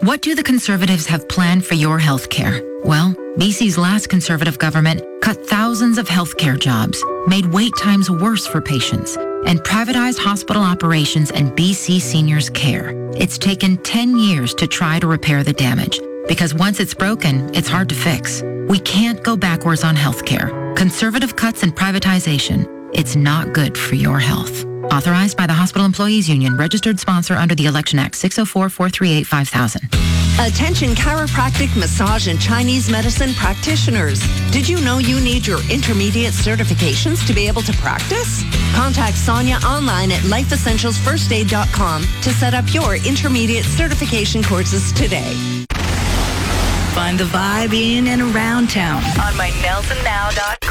What do the Conservatives have planned for your health care? Well, BC's last Conservative government cut thousands of healthcare jobs, made wait times worse for patients, and privatized hospital operations and BC seniors' care. It's taken 10 years to try to repair the damage, because once it's broken, it's hard to fix. We can't go backwards on healthcare. Conservative cuts and privatization, it's not good for your health. Authorized by the Hospital Employees Union, registered sponsor under the Election Act 604-438-5000. Attention chiropractic, massage, and Chinese medicine practitioners. Did you know you need your intermediate certifications to be able to practice? Contact Sonia online at lifeessentialsfirstaid.com to set up your intermediate certification courses today. Find the vibe in and around town on mynelsonnow.com.